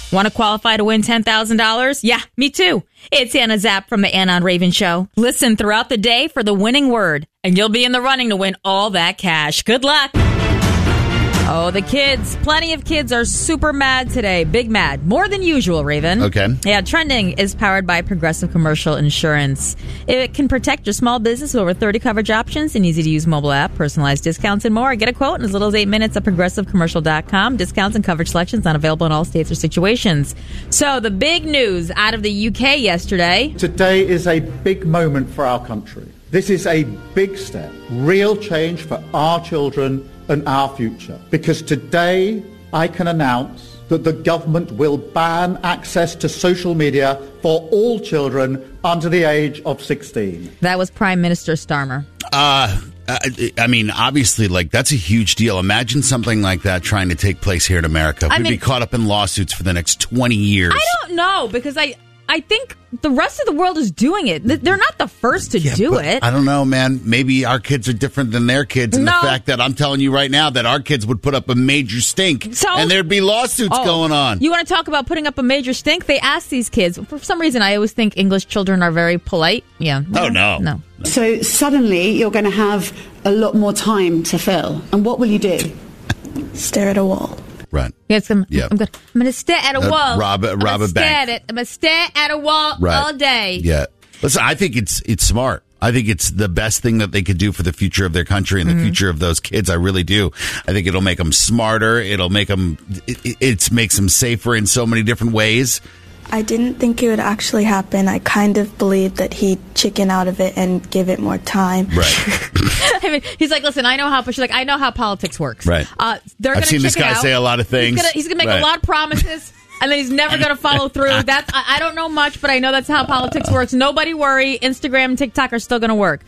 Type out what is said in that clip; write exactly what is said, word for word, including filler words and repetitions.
Want to qualify to win ten thousand dollars? Yeah, me too. It's Anna Zapp from the Anna on Raven Show. Listen throughout the day for the winning word, and you'll be in the running to win all that cash. Good luck. Oh, the kids. Plenty of kids are super mad today. Big mad. More than usual, Raven. Okay. Yeah, Trending is powered by Progressive Commercial Insurance. It can protect your small business with over thirty coverage options, an easy-to-use mobile app, personalized discounts, and more. Get a quote in as little as eight minutes at progressive commercial dot com. Discounts and coverage selections not available in all states or situations. So, the big news out of the U K yesterday. Today is a big moment for our country. This is a big step, real change for our children and our future. Because today I can announce that the government will ban access to social media for all children under the age of sixteen. That was Prime Minister Starmer. Uh, I mean, obviously, like, that's a huge deal. Imagine something like that trying to take place here in America. I We'd mean, be caught up in lawsuits for the next twenty years. I don't know, because I... I think the rest of the world is doing it. They're not the first to Yeah, do but it. I don't know, man. Maybe our kids are different than their kids. And No. the fact that I'm telling you right now that our kids would put up a major stink So- and there'd be lawsuits Oh, going on. You want to talk about putting up a major stink? They ask these kids. For some reason, I always think English children are very polite. Yeah. Oh, no. No. So suddenly you're going to have a lot more time to fill. And what will you do? Stare at a wall. Right. Yes, I'm, Yep. I'm, gonna, I'm gonna stare at a Uh, wall. rob a- I'm rob gonna a stare bank. at it. I'm gonna stare at a wall Right. all day. Yeah. Listen, I think it's it's smart. I think it's the best thing that they could do for the future of their country and the Mm-hmm. future of those kids. I really do. I think it'll make them smarter. It'll make them, it, it it's makes them safer in so many different ways. I didn't think it would actually happen. I kind of believed that he'd chicken out of it and give it more time. Right. I mean, he's like, listen, I know how. She's like, I know how politics works. Right. Uh, they're I've gonna seen this chicken guy out. say a lot of things. He's gonna, he's gonna make Right. a lot of promises. And then he's never going to follow through. That's I, I don't know much, but I know that's how politics works. Nobody worry. Instagram and TikTok are still going to work.